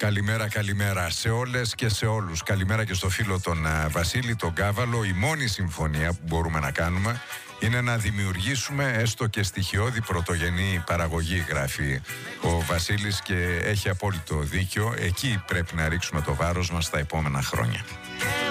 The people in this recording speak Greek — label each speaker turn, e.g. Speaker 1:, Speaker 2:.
Speaker 1: Καλημέρα, καλημέρα σε όλες και σε όλους. Καλημέρα και στο φίλο τον Βασίλη, τον Κάβαλο. Η μόνη συμφωνία που μπορούμε να κάνουμε είναι να δημιουργήσουμε έστω και στοιχειώδη πρωτογενή παραγωγή, γράφει ο Βασίλης, και έχει απόλυτο δίκιο. Εκεί πρέπει να ρίξουμε το βάρος μας τα επόμενα χρόνια.